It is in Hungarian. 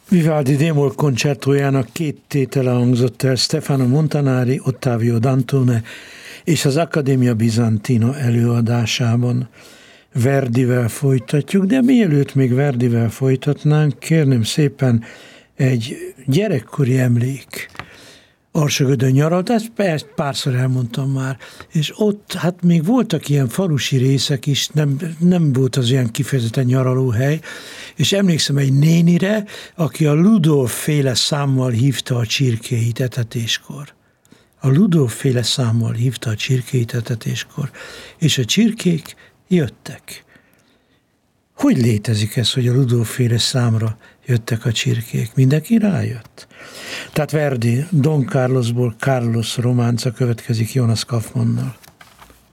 Vivaldi D-moll koncertójának két tétele hangzott el, Stefano Montanari, Ottavio Dantone és az Accademia Bizantina előadásában. Verdivel folytatjuk, de mielőtt még Verdivel folytatnánk, kérném szépen egy gyerekkori emlék. Arsögödön nyaralt, ezt párszor elmondtam már, és ott hát még voltak ilyen falusi részek is, nem volt az ilyen kifejezetten nyaralóhely, és emlékszem egy nénire, aki a Ludolf féle számmal hívta a csirkéit etetéskor. A Ludolf féle számmal hívta a csirkéit etetéskor, és a csirkék jöttek. Hogy létezik ez, hogy a Ludolf féle számra jöttek a csirkék? Mindenki rájött? Tehát Verdi, Don Carlosból Carlos románca következik Jonas Kaufmannnal.